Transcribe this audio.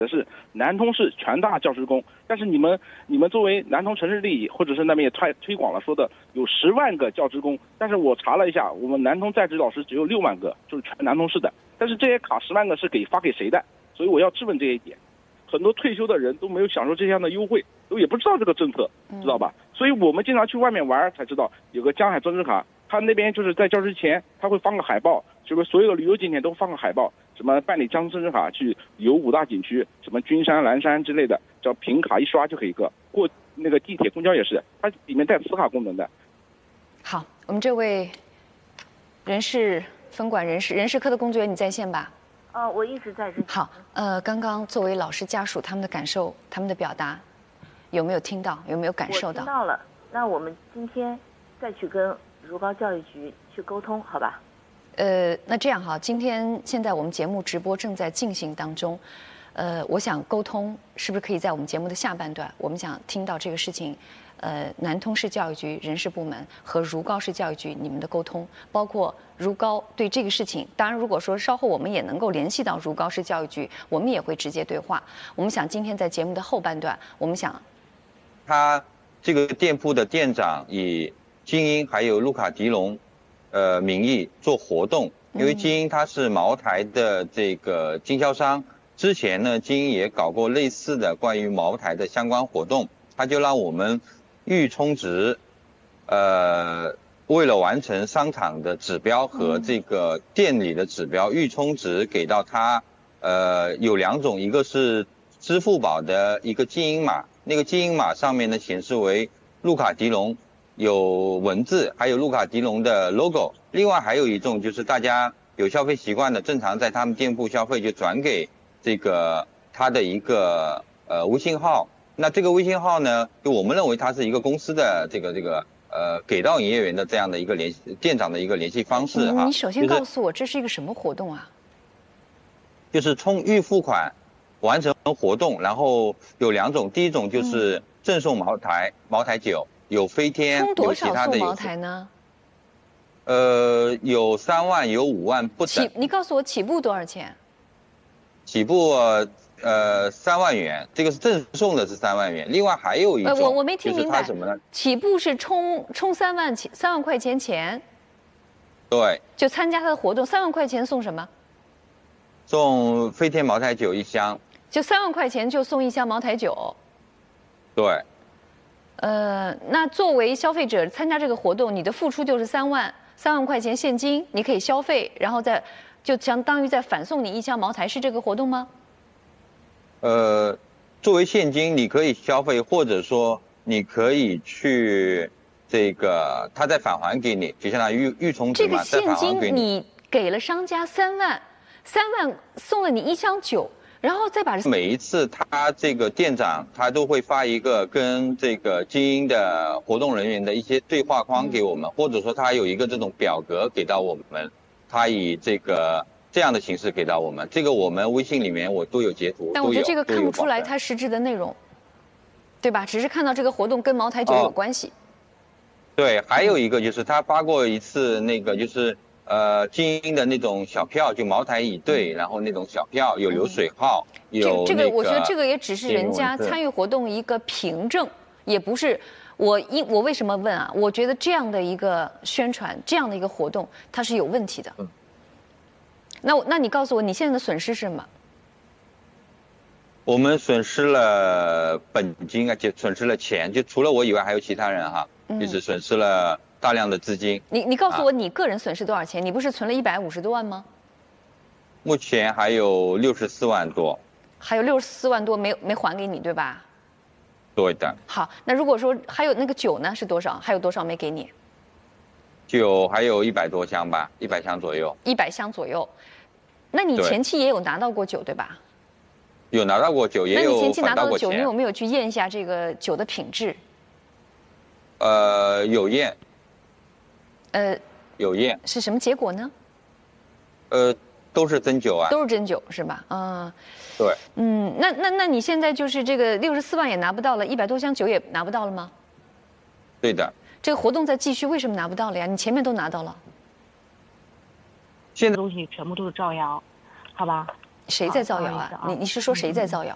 是南通市全大教职工，但是你们作为南通城市利益，或者是那边也推广了，说的有10万个教职工，但是我查了一下，我们南通在职老师只有6万个，就是全南通市的。但是这些卡10万个是发给谁的？所以我要质问这一点。很多退休的人都没有享受这样的优惠，都也不知道这个政策，知道吧？所以我们经常去外面玩才知道有个江海专职卡，他那边就是在交之前他会放个海报，就是所有的旅游景点都放个海报，什么办理江专职卡去游5大景区，什么君山、蓝山之类的，只要凭卡一刷就可以过。过那个地铁、公交也是，它里面带磁卡功能的。 好，我们这位人事分管人事科的工作人员，你在线吧？ 我一直在这。 好，刚刚作为老师家属，他们的感受，他们的表达，有没有听到？有没有感受到？ 我听到了。那我们今天再去跟如皋教育局去沟通，好吧？ 那这样哈，现在我们节目直播正在进行当中，我想沟通是不是可以在我们节目的下半段，我们想听到这个事情。南通市教育局人事部门和如皋市教育局你们的沟通，包括如皋对这个事情，当然如果说稍后我们也能够联系到如皋市教育局，我们也会直接对话。我们想今天在节目的后半段，我们想， 他这个店铺的店长以精英还有路卡迪龙，名义做活动，因为精英它是茅台的这个经销商，之前呢精英也搞过类似的关于茅台的相关活动，他就让我们预充值，为了完成商场的指标和这个店里的指标，预充值给到他，有2种，一个是支付宝的一个精英码，那个精英码上面呢显示为路卡迪龙，有文字，还有路卡迪龙的 logo。另外还有一种就是大家有消费习惯的，正常在他们店铺消费就转给这个他的一个微信号。那这个微信号呢，就我们认为它是一个公司的这个给到营业员的这样的一个店长的一个联系方式哈。 你首先告诉我这是一个什么活动啊？ 就是预付款完成活动，然后有2种，第一种就是赠送茅台酒，有飞天， 充多少有其他的送茅台呢？ 有3万，有5万不等。 你告诉我起步多少钱？ 起步3万元，这个是赠送的是3万元。另外还有一种， 我没听明白， 什么呢？ 起步是充3万块钱钱， 对， 就参加他的活动，3万块钱送什么？ 送飞天茅台酒1箱， 就3万块钱就送1箱茅台酒。 对。 那作为消费者参加这个活动，你的付出就是3万块钱现金，你可以消费，然后就相当于再返送你1箱茅台，是这个活动吗？ 作为现金你可以消费，或者说你可以去这个他再返还给你，就相当于预充值嘛， 这个现金你给了商家3万送了你1箱酒，然后再把每一次他这个店长他都会发一个跟这个精英的活动人员的一些对话框给我们，或者说他有一个这种表格给到我们，他以这样的形式给到我们，这个我们微信里面我都有截图。 但我觉得这个看不出来它实质的内容，对吧？只是看到这个活动跟茅台酒有关系。 对，还有一个就是他发过一次那个就是精英的那种小票，就茅台以对，然后那种小票有流水号，有这个我觉得这个也只是人家参与活动一个凭证，也不是我为什么问啊？我觉得这样的一个宣传，这样的一个活动，它是有问题的。那你告诉我，你现在的损失是什么？ 我们损失了本金啊，就损失了钱，就除了我以外还有其他人哈，就是损失了大量的资金。 你告诉我，你个人损失多少钱？你不是存了150多万吗？ 目前还有64万多。 还有64万多没还给你，对吧？ 对的。 好，那如果说还有那个酒呢，是多少？还有多少没给你？ 酒还有100多箱吧，100箱左右。 100箱左右。那你前期也有拿到过酒，对吧？ 有拿到过酒，也有返到过钱。 那你前期拿到的酒，你有没有去验一下这个酒的品质？ 有验。有验。 是什么结果呢？ 都是真酒啊。 都是真酒是吧？啊。 对。 那你现在就是这个64万也拿不到了，100多箱酒也拿不到了吗？ 对的。 这个活动在继续，为什么拿不到了呀？你前面都拿到了。 现在东西全部都是造谣，好吧？ 谁在造谣啊？你是说谁在造谣？